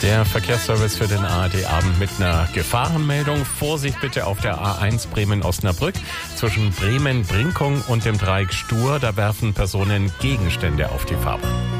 Der Verkehrsservice für den ARD-Abend mit einer Gefahrenmeldung. Vorsicht bitte auf der A1 Bremen-Osnabrück zwischen Bremen-Brinkum und dem Dreieck Stur. Da werfen Personen Gegenstände auf die Fahrbahn.